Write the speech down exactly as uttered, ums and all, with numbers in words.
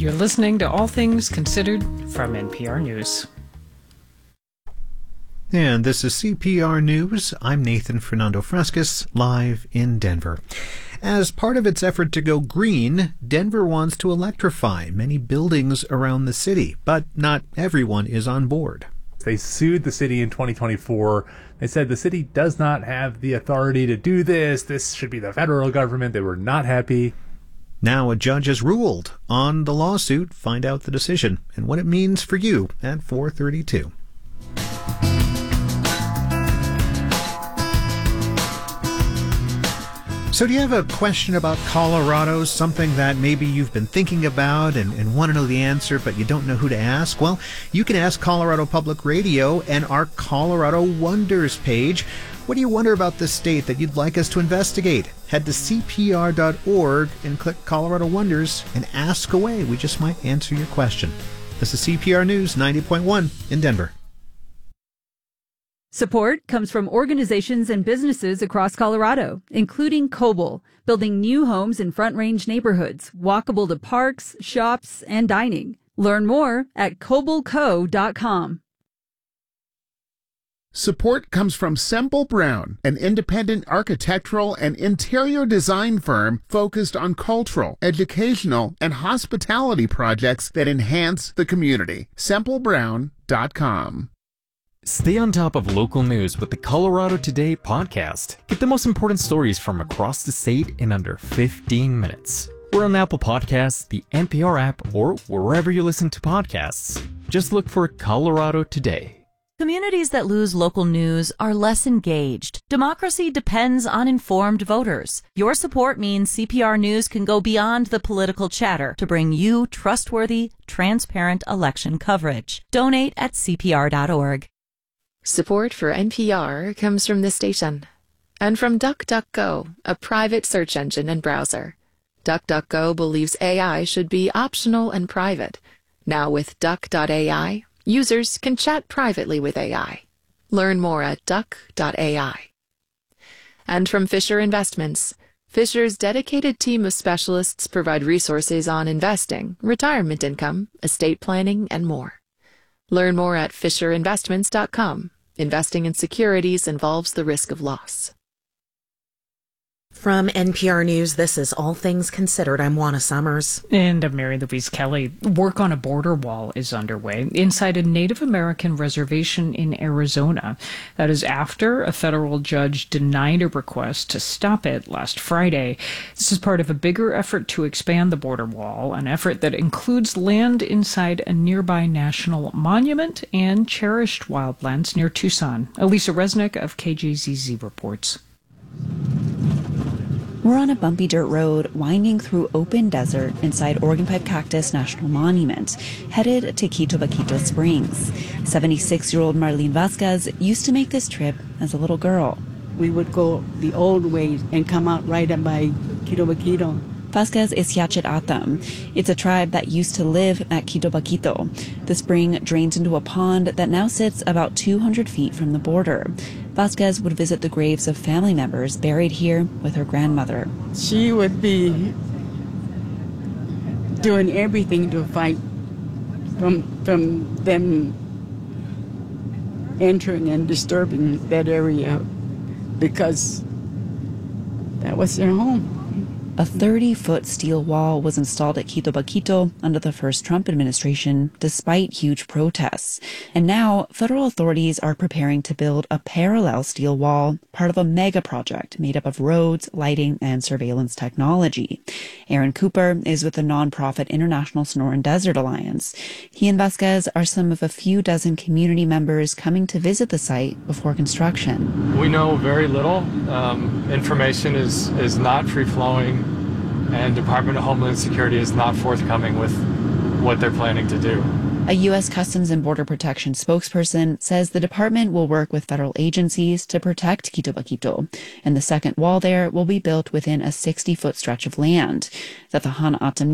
You're listening to All Things Considered from N P R News. And this is C P R News. I'm Nathan Fernando Frescas, live in Denver. As part of its effort to go green, Denver wants to electrify many buildings around the city, but not everyone is on board. They sued the city in twenty twenty-four. They said the city does not have the authority to do this. This should be the federal government. They were not happy. Now a judge has ruled on the lawsuit. Find out the decision and what it means for you at four thirty-two. So do you have a question about Colorado, something that maybe you've been thinking about and, and want to know the answer, but you don't know who to ask? Well, you can ask Colorado Public Radio and our Colorado Wonders page. What do you wonder about this state that you'd like us to investigate? Head to C P R dot org and click Colorado Wonders and ask away. We just might answer your question. This is C P R News ninety point one in Denver. Support comes from organizations and businesses across Colorado, including Koble, building new homes in Front Range neighborhoods, walkable to parks, shops, and dining. Learn more at koble co dot com. Support comes from Semple Brown, an independent architectural and interior design firm focused on cultural, educational, and hospitality projects that enhance the community. semple brown dot com. Stay on top of local news with the Colorado Today podcast. Get the most important stories from across the state in under fifteen minutes. We're on Apple Podcasts, the N P R app, or wherever you listen to podcasts. Just look for Colorado Today. Communities that lose local news are less engaged. Democracy depends on informed voters. Your support means C P R News can go beyond the political chatter to bring you trustworthy, transparent election coverage. Donate at C P R dot org. Support for N P R comes from this station and from DuckDuckGo, a private search engine and browser. DuckDuckGo believes A I should be optional and private. Now with duck dot A I, users can chat privately with A I. Learn more at duck dot A I. And from Fisher Investments, Fisher's dedicated team of specialists provide resources on investing, retirement income, estate planning, and more. Learn more at fisher investments dot com. Investing in securities involves the risk of loss. From N P R News, this is All Things Considered. I'm Juana Summers. And I'm Mary Louise Kelly. Work on a border wall is underway inside a Native American reservation in Arizona. That is after a federal judge denied a request to stop it last Friday. This is part of a bigger effort to expand the border wall, an effort that includes land inside a nearby national monument and cherished wildlands near Tucson. Elisa Resnick of K J Z Z reports. We're on a bumpy dirt road winding through open desert inside Oregon Pipe Cactus National Monument, headed to Quito Vaquito Springs. seventy-six-year-old Marlene Vasquez used to make this trip as a little girl. We would go the old way and come out right up by Quito Vaquito. Vasquez is Yachet Atam. It's a tribe that used to live at Quito Vaquito. The spring drains into a pond that now sits about two hundred feet from the border. Vasquez would visit the graves of family members buried here with her grandmother. She would be doing everything to fight from, from them entering and disturbing that area because that was their home. A thirty-foot steel wall was installed at Quito Vaquito under the first Trump administration, despite huge protests. And now, federal authorities are preparing to build a parallel steel wall, part of a mega project made up of roads, lighting, and surveillance technology. Aaron Cooper is with the nonprofit International Sonoran Desert Alliance. He and Vasquez are some of a few dozen community members coming to visit the site before construction. We know very little. Um, information is, is not free-flowing. And Department of Homeland Security is not forthcoming with what they're planning to do. A U S Customs and Border Protection spokesperson says the department will work with federal agencies to protect Quito Vaquito, and the second wall there will be built within a sixty-foot stretch of land that the Hana Atam